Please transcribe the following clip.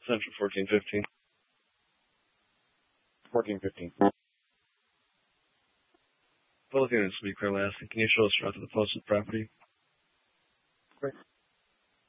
Central 1415. 1415. Both units will be clearly asking. Can you show us around to the posted property? Great.